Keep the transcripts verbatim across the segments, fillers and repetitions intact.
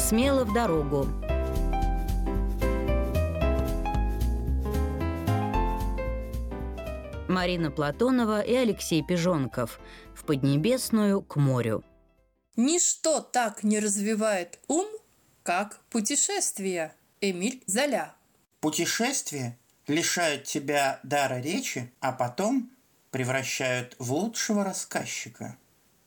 Смело в дорогу. Марина Платонова и Алексей Пижонков. В Поднебесную к морю. Ничто так не развивает ум, как путешествия. Эмиль Золя. Путешествия лишают тебя дара речи, а потом превращают в лучшего рассказчика.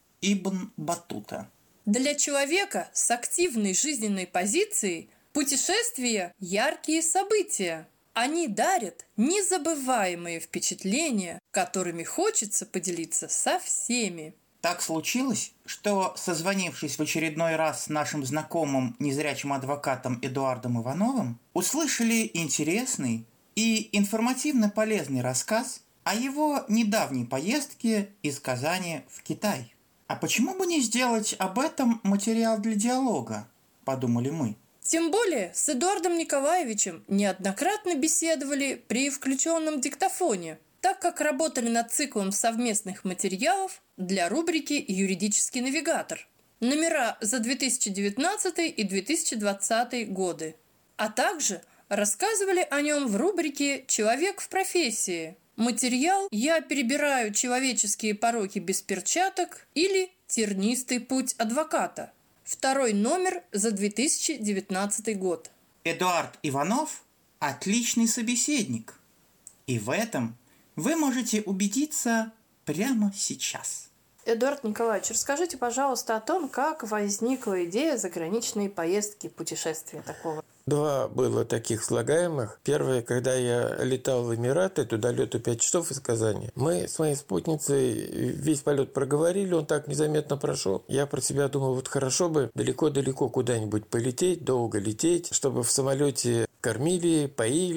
Ибн Батута. Для человека с активной жизненной позицией путешествия – яркие события. Они дарят незабываемые впечатления, которыми хочется поделиться со всеми. Так случилось, что, созвонившись в очередной раз с нашим знакомым незрячим адвокатом Эдуардом Ивановым, услышали интересный и информативно полезный рассказ о его недавней поездке из Казани в Китай. «А почему бы не сделать об этом материал для диалога?» – подумали мы. Тем более с Эдуардом Николаевичем неоднократно беседовали при включенном диктофоне, так как работали над циклом совместных материалов для рубрики «Юридический навигатор». Номера за две тысячи девятнадцатый и две тысячи двадцатый годы. А также рассказывали о нем в рубрике «Человек в профессии». Материал «Я перебираю человеческие пороки без перчаток» или «Тернистый путь адвоката». Второй номер за две тысячи девятнадцатый год. Эдуард Иванов – отличный собеседник. И в этом вы можете убедиться прямо сейчас. Эдуард Николаевич, расскажите, пожалуйста, о том, как возникла идея заграничной поездки, путешествия такого. Два было таких слагаемых. Первое, когда я летал в Эмираты, туда лету пять часов из Казани. Мы с моей спутницей весь полет проговорили, он так незаметно прошел. Я про себя думал, вот хорошо бы далеко-далеко куда-нибудь полететь, долго лететь, чтобы в самолете кормили, поили,